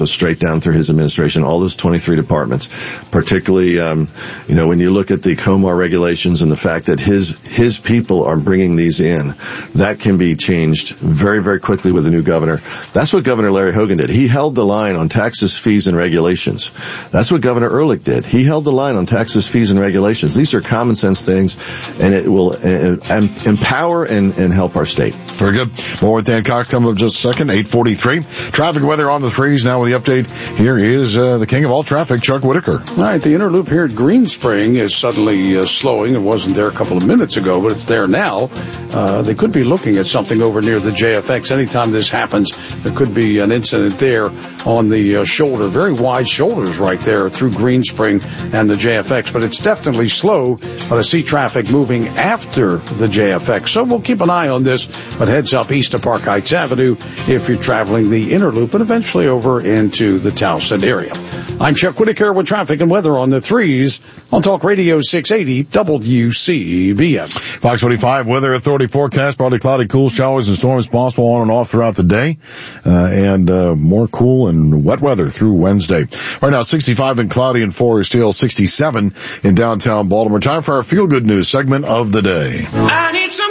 straight down through his administration, all those 23 departments, particularly, when you look at the COMAR regulations and the fact that his people are bringing these in, that can be changed very, very quickly with the new governor. That's what Governor Larry Hogan did. He held the line on taxes, fees, and regulations. That's what Governor Ehrlich did. He held the line on taxes, fees, and regulations. These are common sense things, and it will empower and help our state. Very good. More with Dan Cox coming up just a second, 8:43. Traffic weather on the threes now with the update. Here is the king of all traffic, Chuck Whitaker. All right, the inner loop here at Green Spring is suddenly slowing. It wasn't there a couple of minutes ago, but it's there now. They could be looking at something over near the JFX. Anytime this happens, there could be an incident there on the shoulder. Very wide shoulders right there through Green Spring and the JFX, but it's definitely slow. But I see traffic moving after the JFX, so we'll keep an eye on this. But heads up east of Park Heights Avenue if you're traveling the inner loop and eventually over into the Towson area. I'm Chuck Whitaker with traffic and weather on the threes on Talk Radio 680 WCBM. Fox 25 Weather Authority forecast, partly cloudy, cool showers and storms possible on and off throughout the day, and more cool and wet weather through Wednesday. Right now, 65 and cloudy in Forest Hill, 67 in downtown Baltimore. Time for our feel-good news segment of the day. I need some